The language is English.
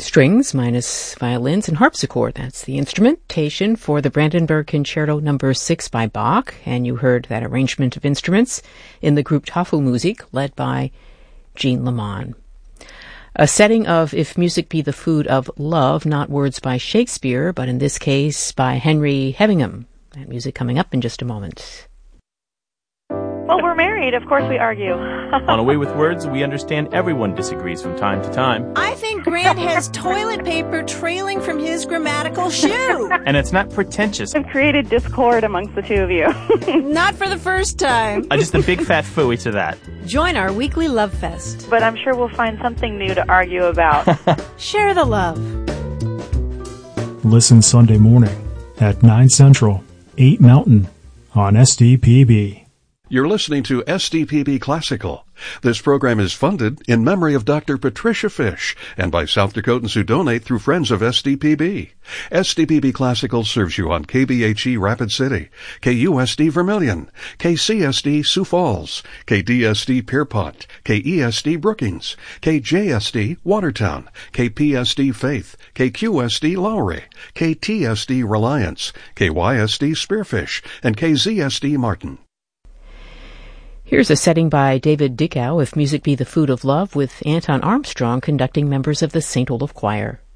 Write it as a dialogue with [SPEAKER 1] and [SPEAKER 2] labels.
[SPEAKER 1] strings minus violins and harpsichord. That's the instrumentation for the Brandenburg Concerto No. 6 by Bach, and you heard that arrangement of instruments in the group Tafelmusik, led by Jean Lamont. A setting of If Music Be the Food of Love, not words by Shakespeare, but in this case by Henry Hevingham. That music coming up in just a moment.
[SPEAKER 2] Well, we're married. Of course we argue.
[SPEAKER 3] On A Way with Words, we understand everyone disagrees from time to time.
[SPEAKER 4] I think Grant has toilet paper trailing from his grammatical shoe.
[SPEAKER 3] And it's not pretentious.
[SPEAKER 2] I've created discord amongst the two of you.
[SPEAKER 4] Not for the first time.
[SPEAKER 3] Just a big fat phooey to that.
[SPEAKER 4] Join our weekly love fest.
[SPEAKER 2] But I'm sure we'll find something new to argue about.
[SPEAKER 4] Share the love.
[SPEAKER 5] Listen Sunday morning at 9 Central, 8 Mountain on SDPB.
[SPEAKER 6] You're listening to SDPB Classical. This program is funded in memory of Dr. Patricia Fish and by South Dakotans who donate through Friends of SDPB. SDPB Classical serves you on KBHE Rapid City, KUSD Vermilion, KCSD Sioux Falls, KDSD Pierpont, KESD Brookings, KJSD Watertown, KPSD Faith, KQSD Lowry, KTSD Reliance, KYSD Spearfish, and KZSD Martin.
[SPEAKER 1] Here's a setting by David Dickow, If Music Be the Food of Love, with Anton Armstrong conducting members of the St. Olaf Choir.